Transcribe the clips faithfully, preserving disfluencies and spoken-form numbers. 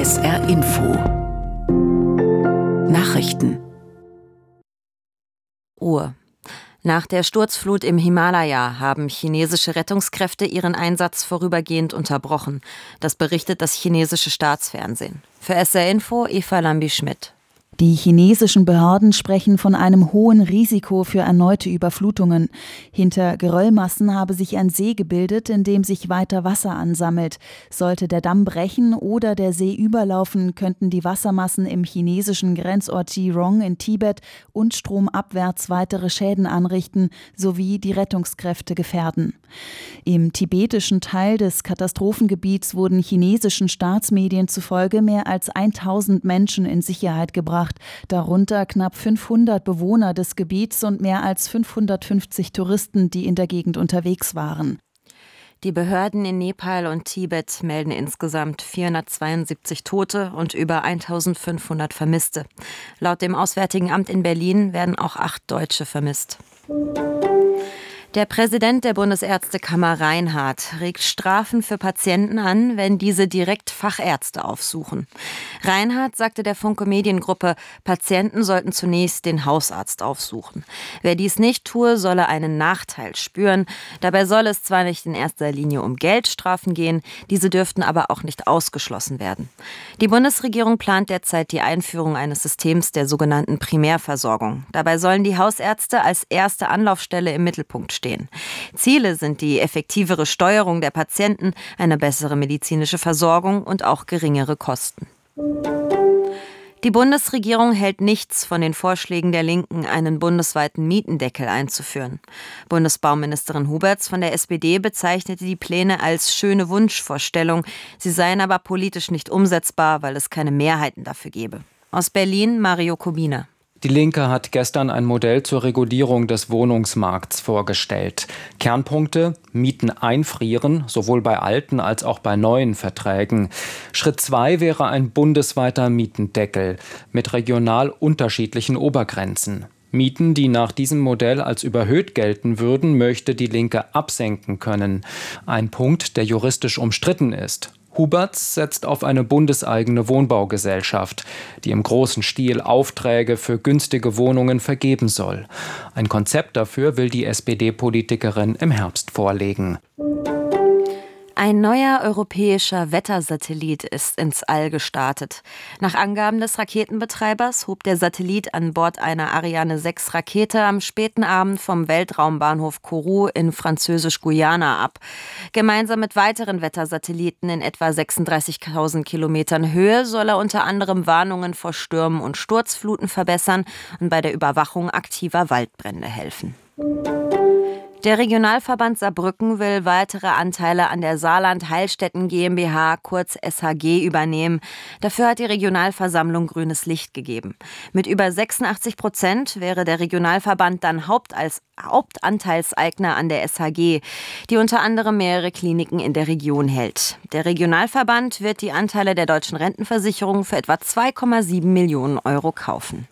S R Info Nachrichten. Ruhe. Nach der Sturzflut im Himalaya haben chinesische Rettungskräfte ihren Einsatz vorübergehend unterbrochen. Das berichtet das chinesische Staatsfernsehen. Für S R Info Eva Lambi-Schmidt. Die chinesischen Behörden sprechen von einem hohen Risiko für erneute Überflutungen. Hinter Geröllmassen habe sich ein See gebildet, in dem sich weiter Wasser ansammelt. Sollte der Damm brechen oder der See überlaufen, könnten die Wassermassen im chinesischen Grenzort Jirong in Tibet und stromabwärts weitere Schäden anrichten sowie die Rettungskräfte gefährden. Im tibetischen Teil des Katastrophengebiets wurden chinesischen Staatsmedien zufolge mehr als tausend Menschen in Sicherheit gebracht. Darunter knapp fünfhundert Bewohner des Gebiets und mehr als fünfhundertfünfzig Touristen, die in der Gegend unterwegs waren. Die Behörden in Nepal und Tibet melden insgesamt vierhundertzweiundsiebzig Tote und über eintausendfünfhundert Vermisste. Laut dem Auswärtigen Amt in Berlin werden auch acht Deutsche vermisst. Der Präsident der Bundesärztekammer Reinhardt regt Strafen für Patienten an, wenn diese direkt Fachärzte aufsuchen. Reinhardt sagte der Funke Mediengruppe, Patienten sollten zunächst den Hausarzt aufsuchen. Wer dies nicht tue, solle einen Nachteil spüren. Dabei soll es zwar nicht in erster Linie um Geldstrafen gehen, diese dürften aber auch nicht ausgeschlossen werden. Die Bundesregierung plant derzeit die Einführung eines Systems der sogenannten Primärversorgung. Dabei sollen die Hausärzte als erste Anlaufstelle im Mittelpunkt stehen. Ziele sind die effektivere Steuerung der Patienten, eine bessere medizinische Versorgung und auch geringere Kosten. Die Bundesregierung hält nichts von den Vorschlägen der Linken, einen bundesweiten Mietendeckel einzuführen. Bundesbauministerin Huberts von der S P D bezeichnete die Pläne als schöne Wunschvorstellung. Sie seien aber politisch nicht umsetzbar, weil es keine Mehrheiten dafür gebe. Aus Berlin Mario Kubina. Die Linke hat gestern ein Modell zur Regulierung des Wohnungsmarkts vorgestellt. Kernpunkte: Mieten einfrieren, sowohl bei alten als auch bei neuen Verträgen. Schritt zwei wäre ein bundesweiter Mietendeckel mit regional unterschiedlichen Obergrenzen. Mieten, die nach diesem Modell als überhöht gelten würden, möchte die Linke absenken können. Ein Punkt, der juristisch umstritten ist. Huberts setzt auf eine bundeseigene Wohnbaugesellschaft, die im großen Stil Aufträge für günstige Wohnungen vergeben soll. Ein Konzept dafür will die S P D-Politikerin im Herbst vorlegen. Ein neuer europäischer Wettersatellit ist ins All gestartet. Nach Angaben des Raketenbetreibers hob der Satellit an Bord einer Ariane sechs Rakete am späten Abend vom Weltraumbahnhof Kourou in Französisch-Guyana ab. Gemeinsam mit weiteren Wettersatelliten in etwa sechsunddreißigtausend Kilometern Höhe soll er unter anderem Warnungen vor Stürmen und Sturzfluten verbessern und bei der Überwachung aktiver Waldbrände helfen. Der Regionalverband Saarbrücken will weitere Anteile an der Saarland Heilstätten GmbH, kurz S H G, übernehmen. Dafür hat die Regionalversammlung grünes Licht gegeben. Mit über sechsundachtzig Prozent wäre der Regionalverband dann Haupt als Hauptanteilseigner an der S H G, die unter anderem mehrere Kliniken in der Region hält. Der Regionalverband wird die Anteile der Deutschen Rentenversicherung für etwa zwei Komma sieben Millionen Euro kaufen.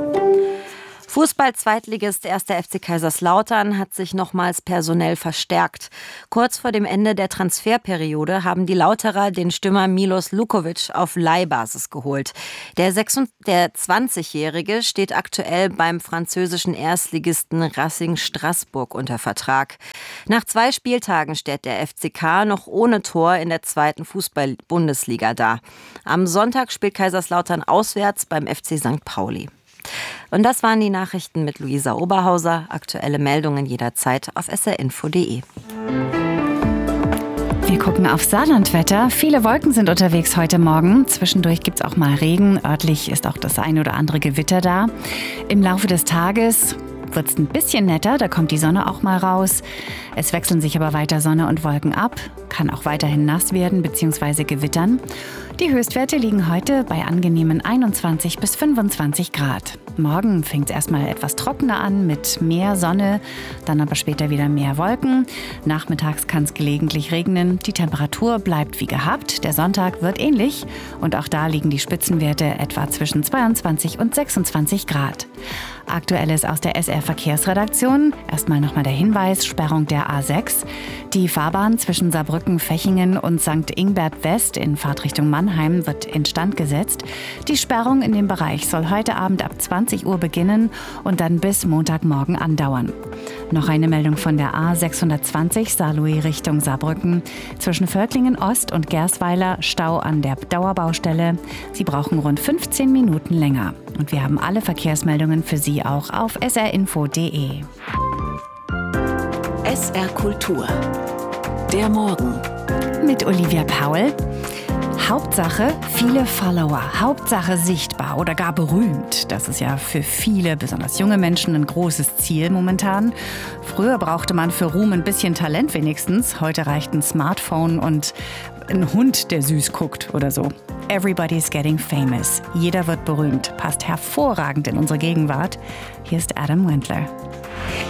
Fußball-Zweitligist erster F C Kaiserslautern hat sich nochmals personell verstärkt. Kurz vor dem Ende der Transferperiode haben die Lauterer den Stürmer Milos Lukovic auf Leihbasis geholt. Der zwanzigjährige steht aktuell beim französischen Erstligisten Racing Straßburg unter Vertrag. Nach zwei Spieltagen steht der F C K noch ohne Tor in der zweiten Fußball-Bundesliga da. Am Sonntag spielt Kaiserslautern auswärts beim F C Sankt Pauli. Und das waren die Nachrichten mit Luisa Oberhauser. Aktuelle Meldungen jederzeit auf s r info punkt d e. Wir gucken auf Saarlandwetter. Viele Wolken sind unterwegs heute Morgen. Zwischendurch gibt es auch mal Regen. Örtlich ist auch das ein oder andere Gewitter da. Im Laufe des Tages wird es ein bisschen netter, da kommt die Sonne auch mal raus. Es wechseln sich aber weiter Sonne und Wolken ab, kann auch weiterhin nass werden bzw. gewittern. Die Höchstwerte liegen heute bei angenehmen einundzwanzig bis fünfundzwanzig Grad. Morgen fängt es erstmal etwas trockener an mit mehr Sonne, dann aber später wieder mehr Wolken. Nachmittags kann es gelegentlich regnen. Die Temperatur bleibt wie gehabt. Der Sonntag wird ähnlich und auch da liegen die Spitzenwerte etwa zwischen zweiundzwanzig und sechsundzwanzig Grad. Aktuelles aus der S R-Verkehrsredaktion. Erstmal nochmal der Hinweis, Sperrung der A sechs. Die Fahrbahn zwischen Saarbrücken-Fechingen und Sankt Ingbert West in Fahrtrichtung Mannheim wird instand gesetzt. Die Sperrung in dem Bereich soll heute Abend ab zwanzig Uhr beginnen und dann bis Montagmorgen andauern. Noch eine Meldung von der A sechshundertzwanzig Saarlouis Richtung Saarbrücken. Zwischen Völklingen Ost und Gersweiler Stau an der Dauerbaustelle. Sie brauchen rund fünfzehn Minuten länger. Und wir haben alle Verkehrsmeldungen für Sie auch auf s r info punkt d e. S R Kultur. Der Morgen. Mit Olivia Paul. Hauptsache viele Follower, Hauptsache sichtbar oder gar berühmt. Das ist ja für viele, besonders junge Menschen, ein großes Ziel momentan. Früher brauchte man für Ruhm ein bisschen Talent wenigstens. Heute reicht ein Smartphone und ein Hund, der süß guckt oder so. Everybody's getting famous. Jeder wird berühmt. Passt hervorragend in unsere Gegenwart. Hier ist Adam Wendler.